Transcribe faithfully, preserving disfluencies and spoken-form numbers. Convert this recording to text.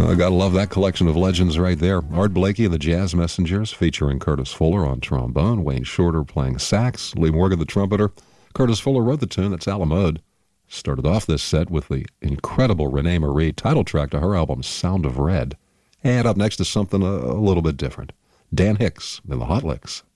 Uh, gotta love that collection of legends right there. Art Blakey and the Jazz Messengers, featuring Curtis Fuller on trombone, Wayne Shorter playing sax, Lee Morgan the trumpeter. Curtis Fuller wrote the tune. That's a la mode. Started off this set with the incredible Renee Marie title track to her album, Sound of Red. And up next is something a, a little bit different. Dan Hicks and the Hot Licks.